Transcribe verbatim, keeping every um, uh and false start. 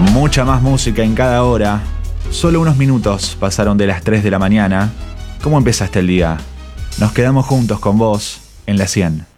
Mucha más música en cada hora. Solo unos minutos pasaron de las tres de la mañana. ¿Cómo empezaste el día? Nos quedamos juntos con vos en la cien.